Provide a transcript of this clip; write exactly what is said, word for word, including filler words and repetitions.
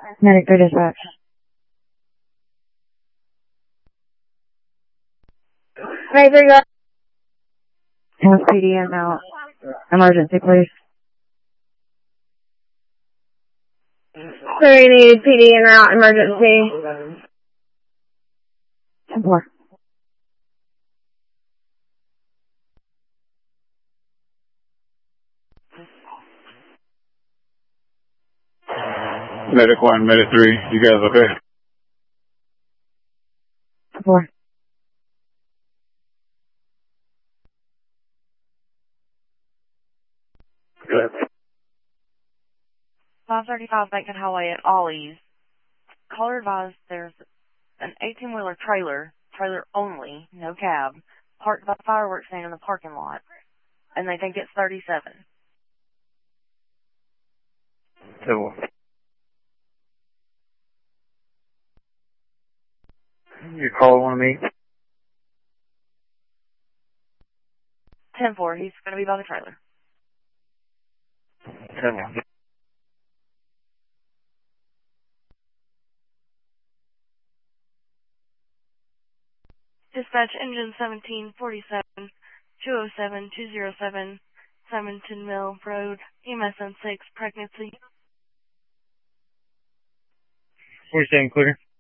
Medic three dispatch. Medic three, go. Have P D in out. Emergency, please. Three needed P D in route, emergency. ten four. Medic one, Medic three, you guys okay? ten four. Good. five thirty-five Bacon Highway at Ollie's. Caller advised there's an eighteen-wheeler trailer, trailer only, no cab, parked by the fireworks stand in the parking lot, and they think it's thirty-seven. So, you call one of me? ten four, he's going to be by the trailer. ten one. Dispatch engine seventeen forty-seven, two oh seven, two oh seven, Simonton Mill Road, E M S N six, pregnancy. forty-seven clear.